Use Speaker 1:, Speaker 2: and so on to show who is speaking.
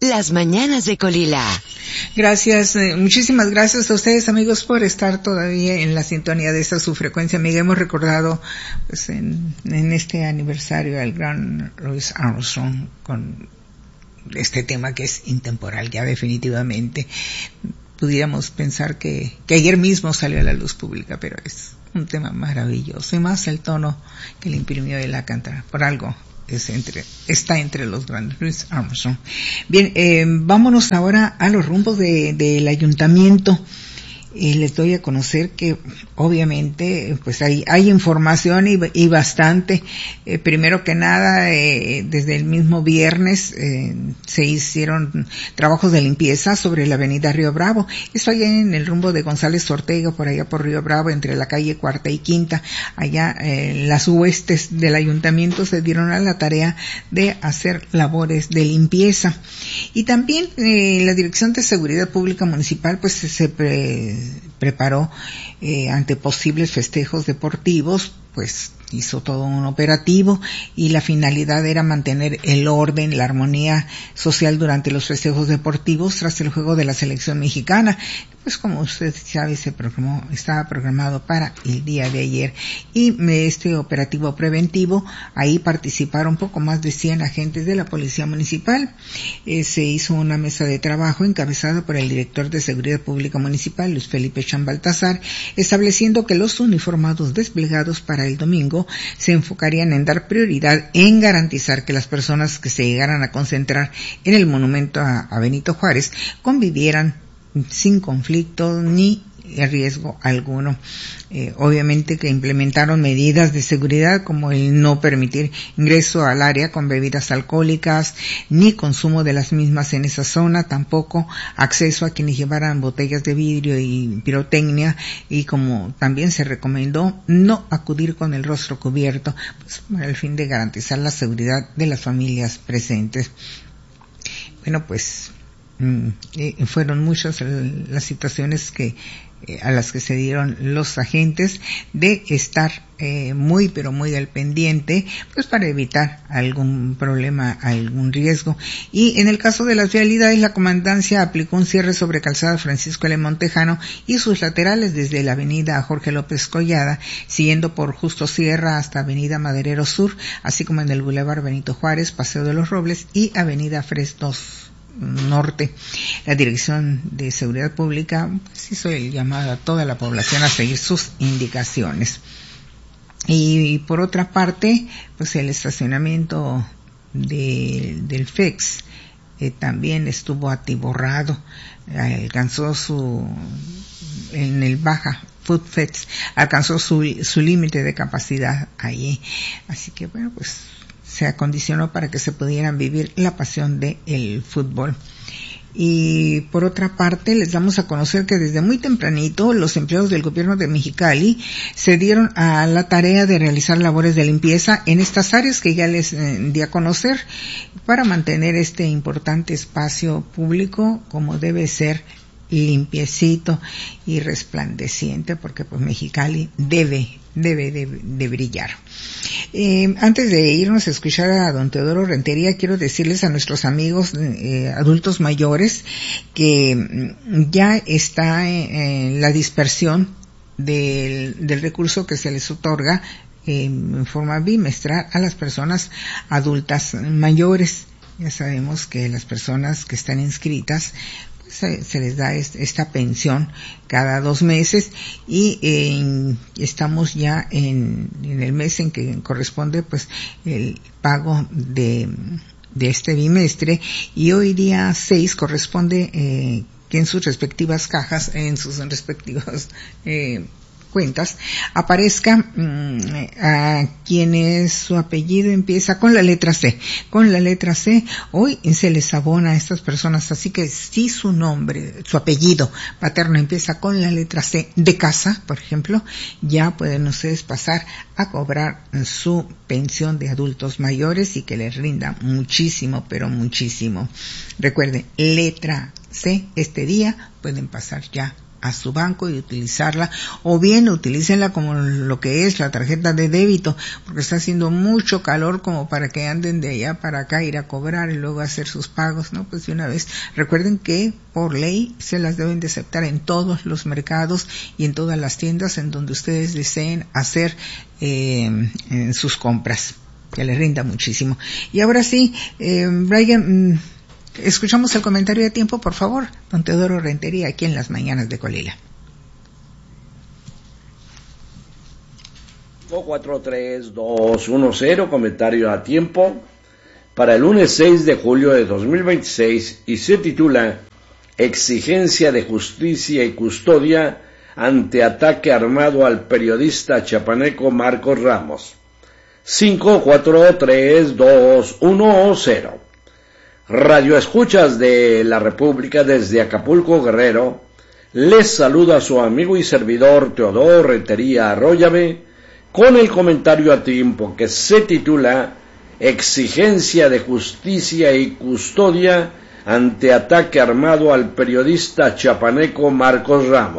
Speaker 1: Las mañanas de Colila.
Speaker 2: Gracias, muchísimas gracias a ustedes, amigos, por estar todavía en la sintonía de esta su frecuencia amiga. Hemos recordado pues en este aniversario al gran Louis Armstrong con este tema que es intemporal ya definitivamente. Pudiéramos pensar que ayer mismo salió a la luz pública, pero es un tema maravilloso y más el tono que le imprimió él a cantar. Por algo está entre los grandes, Louis Armstrong. Bien, vámonos ahora a los rumbos del ayuntamiento. Les doy a conocer que obviamente pues hay información y bastante. Primero que nada, desde el mismo viernes se hicieron trabajos de limpieza sobre la avenida Río Bravo. Esto allá en el rumbo de González Ortega, por allá por Río Bravo, entre la calle Cuarta y Quinta. Allá las huestes del ayuntamiento se dieron a la tarea de hacer labores de limpieza. Y también la Dirección de Seguridad Pública Municipal pues se preparó ante posibles festejos deportivos, pues hizo todo un operativo y la finalidad era mantener el orden, la armonía social durante los festejos deportivos tras el juego de la selección mexicana. Pues como usted sabe, estaba programado para el día de ayer, y este operativo preventivo, ahí participaron poco más de 100 agentes de la Policía Municipal. Se hizo una mesa de trabajo encabezada por el director de Seguridad Pública Municipal, Luis Felipe Chambaltazar, estableciendo que los uniformados desplegados para el domingo se enfocarían en dar prioridad en garantizar que las personas que se llegaran a concentrar en el monumento a Benito Juárez convivieran sin conflicto ni riesgo alguno. Obviamente que implementaron medidas de seguridad como el no permitir ingreso al área con bebidas alcohólicas ni consumo de las mismas en esa zona, tampoco acceso a quienes llevaran botellas de vidrio y pirotecnia, y como también se recomendó no acudir con el rostro cubierto, pues para el fin de garantizar la seguridad de las familias presentes. Bueno, pues fueron muchas las situaciones a las que se dieron los agentes de estar muy pero muy al pendiente, pues para evitar algún problema, algún riesgo. Y en el caso de las vialidades, la comandancia aplicó un cierre sobre calzada Francisco L. Montejano y sus laterales desde la avenida Jorge López Collada, siguiendo por Justo Sierra hasta avenida Maderero Sur, así como en el Boulevard Benito Juárez, Paseo de los Robles y avenida Fresnos Norte. La Dirección de Seguridad Pública pues hizo el llamado a toda la población a seguir sus indicaciones. Y por otra parte, pues el estacionamiento del FEX también estuvo atiborrado, alcanzó en el Baja Food Fest, alcanzó su límite de capacidad allí. Así que bueno, pues se acondicionó para que se pudieran vivir la pasión del fútbol. Y por otra parte, les damos a conocer que desde muy tempranito los empleados del gobierno de Mexicali se dieron a la tarea de realizar labores de limpieza en estas áreas que ya les di a conocer, para mantener este importante espacio público como debe ser, limpiecito y resplandeciente, porque pues Mexicali debe brillar. Antes de irnos a escuchar a don Teodoro Rentería, quiero decirles a nuestros amigos adultos mayores que ya está en la dispersión del recurso que se les otorga en forma bimestral a las personas adultas mayores. Ya sabemos que las personas que están inscritas se les da esta pensión cada 2 meses, y estamos ya en el mes en que corresponde pues el pago de este bimestre, y hoy día 6 corresponde que en sus respectivas cajas, en sus respectivos cuentas, aparezca a quienes su apellido empieza con la letra C. Con la letra C, hoy se les abona a estas personas, así que si su nombre, su apellido paterno empieza con la letra C de casa, por ejemplo, ya pueden ustedes pasar a cobrar su pensión de adultos mayores y que les rinda muchísimo, pero muchísimo. Recuerden, letra C, este día pueden pasar ya a su banco y utilizarla, o bien utilícenla como lo que es la tarjeta de débito, porque está haciendo mucho calor como para que anden de allá para acá, ir a cobrar y luego hacer sus pagos, ¿no? Pues de una vez, recuerden que por ley se las deben de aceptar en todos los mercados y en todas las tiendas en donde ustedes deseen hacer sus compras, que les rinda muchísimo. Y ahora sí, Brian, escuchamos el comentario de tiempo, por favor, don Teodoro Rentería, aquí en Las Mañanas de Colila.
Speaker 1: 43210, comentario a tiempo para el lunes 6 de julio de 2026 y se titula Exigencia de justicia y custodia ante ataque armado al periodista chapaneco Marcos Ramos. 5432110. Radio Escuchas de la República desde Acapulco, Guerrero, les saluda a su amigo y servidor Teodoro Rentería Arroyave con el comentario a tiempo que se titula Exigencia de justicia y custodia ante ataque armado al periodista chapaneco Marcos Ramos.